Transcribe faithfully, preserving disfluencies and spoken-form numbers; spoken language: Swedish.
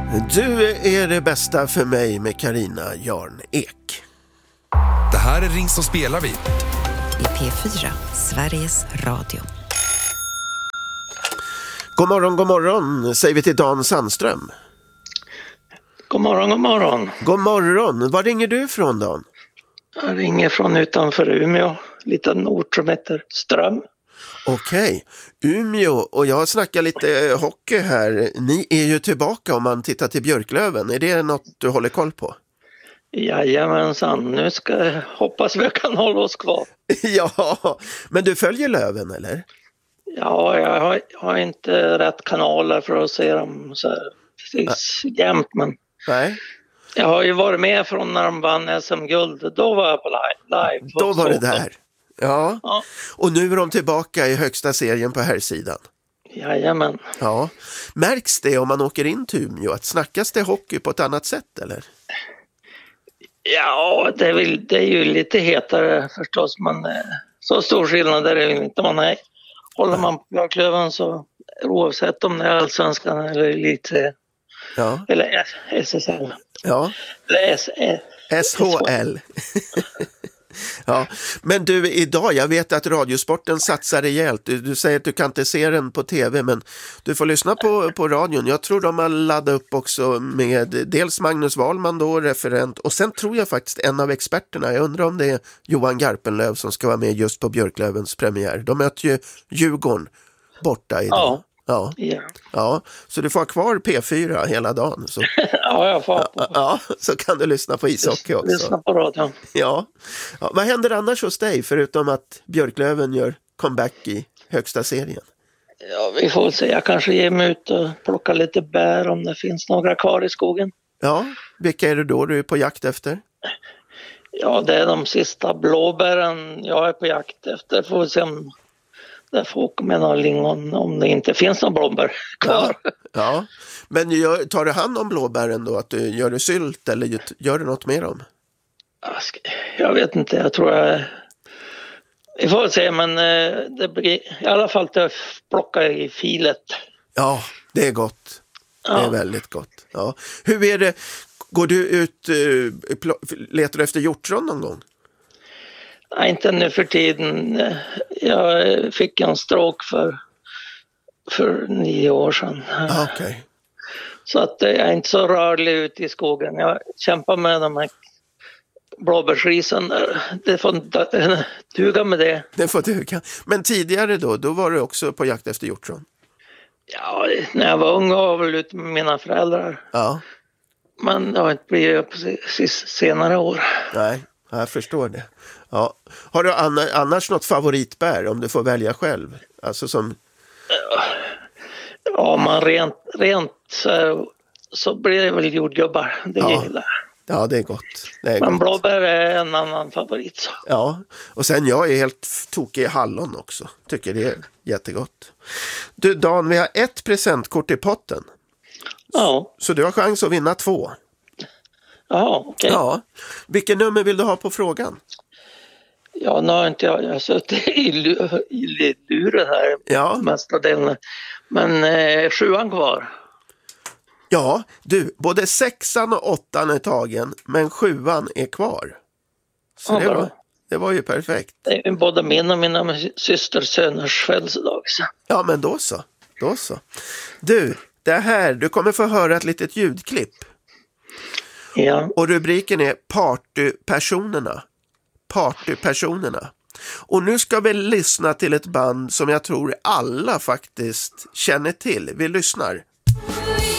Du är det bästa för mig med Carina Jarn-Ek. Det här är Ring så spelar vi. I P fyra, Sveriges Radio. God morgon, god morgon, säger vi till Dan Sandström. God morgon, god morgon. God morgon. Var ringer du ifrån, Dan? Jag ringer från utanför Umeå, liten ort som heter Ström. Okej, Umeå, och jag snackar lite hockey här. Ni är ju tillbaka om man tittar till Björklöven. Är det något du håller koll på? Jajamensan, nu ska jag hoppas vi kan hålla oss kvar. Ja, men du följer Löven, eller? Ja, jag har, jag har inte rätt kanaler för att se dem så här precis jämt, men Nej. jag har ju varit med från när de vann S M-guld. Då var jag på live. live Då var det där. Ja. Ja. Och nu är de tillbaka i högsta serien på här sidan. Jajamän. Ja. Märks det om man åker in till Umeå att snackas det hockey på ett annat sätt, eller? Ja, det är, väl, det är ju lite hetare förstås, men så stor skillnad är det ju inte. Man är, håller man på Björklöven så oavsett om det är Allsvenskan eller Elite Ja. eller S S L. Ja. Eller S- S H L. Ja, men du, idag, jag vet att Radiosporten satsar rejält. Du, du säger att du kan inte se den på tv, men du får lyssna på, på radion. Jag tror de har laddat upp också med dels Magnus Wahlman då, referent, och sen tror jag faktiskt en av experterna. Jag undrar om det är Johan Garpenlöv som ska vara med just på Björklövens premiär. De möter ju Djurgården borta idag. Ja. Ja. Ja. Ja, så du får ha kvar P fyra hela dagen. Så. Ja, jag får på. Ja, så kan du lyssna på ishockey också. Lyssna på radion. Ja. Ja, vad händer annars hos dig förutom att Björklöven gör comeback i högsta serien? Ja, vi får se. Jag kanske ger mig ut och plocka lite bär om det finns några kvar i skogen. Ja, vilka är det då du är på jakt efter? Ja, det är de sista blåbären jag är på jakt efter. Får vi se om det får åka med några lingon om det inte finns några blåbär kvar. Ja, ja. Men gör, tar du hand om blåbären då? Att du gör du sylt eller gör du något med dem? Jag vet inte, jag tror jag... Vi får se, men det blir i alla fall att plocka i filet. Ja, det är gott. Ja. Det är väldigt gott. Ja. Hur är det? Går du ut, letar du efter hjortron någon gång? Nej, inte nu för tiden. Jag fick en stråk för, för nio år sedan. Ah, okay. Så att jag är inte så rörlig ute i skogen. Jag kämpar med de här blåbärsrisen. Det får duga med det. Det får duga. Men tidigare då, då var du också på jakt efter hjortron? Ja, när jag var ung var jag väl ute med mina föräldrar. Ja. Men det har inte blivit precis senare år. Nej, jag förstår det. Ja. Har du annars något favoritbär om du får välja själv? Alltså som... Ja, man rent, rent så, så blir det väl jordgubbar. Det ja. gillar. Ja, det är gott. Det är Men gott. blåbär är en annan favorit. Så. Ja, och sen jag är helt tokig i hallon också. Tycker det är jättegott. Du Dan, vi har ett presentkort i potten. Ja. Så du har chans att vinna två. Ja, okej. Okay. Ja. Vilken nummer vill du ha på frågan? Ja, nu har inte jag, jag har suttit i, i luren här ja. mesta delen. Men eh, sjuan kvar. Ja, du, både sexan och åttan är tagen, men sjuan är kvar. Så ja, det, var, det var ju perfekt. Det är både min och mina systersöners födelsedag. Ja, men då så. Då så. Du, det här, du kommer få höra ett litet ljudklipp. Ja. Och rubriken är Partypersonerna. Partypersonerna. Och nu ska vi lyssna till ett band som jag tror alla faktiskt känner till. Vi lyssnar.